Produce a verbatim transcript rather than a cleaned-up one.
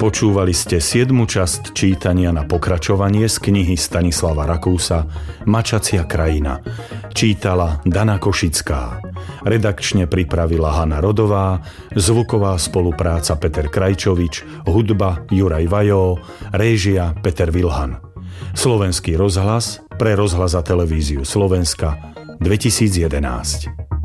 Počúvali ste siedmu časť čítania na pokračovanie z knihy Stanislava Rakúsa Mačacia krajina. Čítala Dana Košická. Redakčne pripravila Hana Rodová, zvuková spolupráca Peter Krajčovič, hudba Juraj Vajó, réžia Peter Vilhan. Slovenský rozhlas pre rozhlas a televíziu Slovenska dvetisíc jedenásť.